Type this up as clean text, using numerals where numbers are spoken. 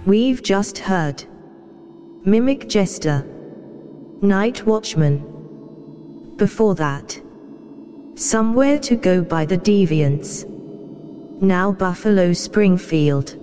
We've just heard Mimic Jester, Night Watchman. Before that, Somewhere to Go by the Deviants. Now Buffalo Springfield.